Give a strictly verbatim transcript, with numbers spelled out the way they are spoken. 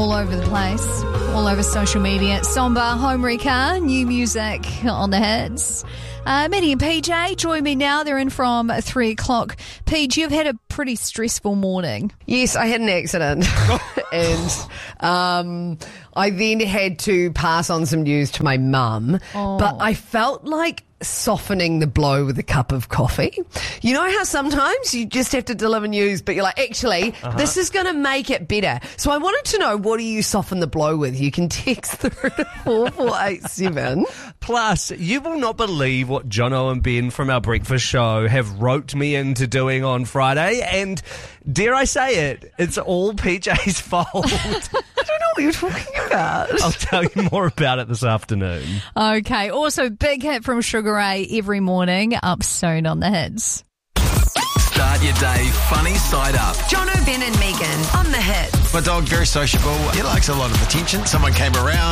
all over the place, all over social media. Somba, Home Rika, new music on the hits. Uh, Maddie and P J join me now. They're in from three o'clock. Paige, you've had a pretty stressful morning. Yes, I had an accident. and um, I then had to pass on some news to my mum. Oh. But I felt like softening the blow with a cup of coffee. You know how sometimes you just have to deliver news, but you're like, actually, uh-huh. this is going to make it better. So I wanted to know, what do you soften the blow with? You can text through to four four eight seven. Plus, you will not believe what Jono and Ben from our breakfast show have roped me into doing on Friday. And dare I say it, it's all P J's fault. I don't know what you're talking about. I'll tell you more about it this afternoon. Okay. Also, big hit from Sugar Ray every morning. Up soon on the hits. Start your day funny side up. Jono, Ben and Megan on the hits. My dog, very sociable. He likes a lot of attention. Someone came around.